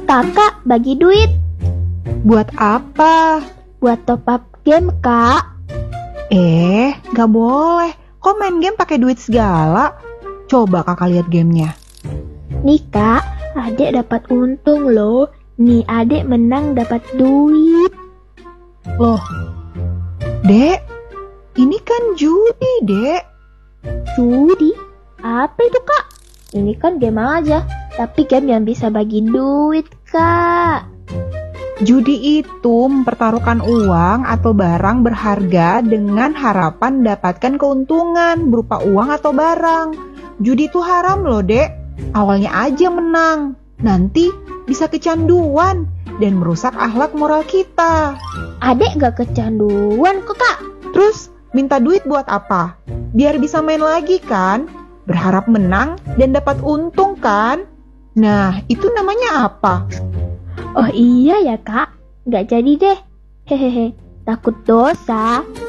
Kakak bagi duit. Buat apa? Buat top up game, Kak. Gak boleh. Kok main game pakai duit segala? Coba kakak lihat gamenya. Nih Kak, adik dapat untung loh. Nih adik menang dapat duit. Loh, Dek, ini kan judi, Dek. Judi? Apa itu Kak? Ini kan game aja, tapi game yang bisa bagi duit Kak. Judi itu mempertaruhkan uang atau barang berharga dengan harapan mendapatkan keuntungan berupa uang atau barang. Judi itu haram loh, Dek. Awalnya aja menang, nanti bisa kecanduan dan merusak akhlak moral kita. Adek gak kecanduan kok Kak. Terus minta duit buat apa? Biar bisa main lagi kan? Berharap menang dan dapat untung kan? Nah, itu namanya apa? Oh iya ya Kak, gak jadi deh. Hehehe, takut dosa.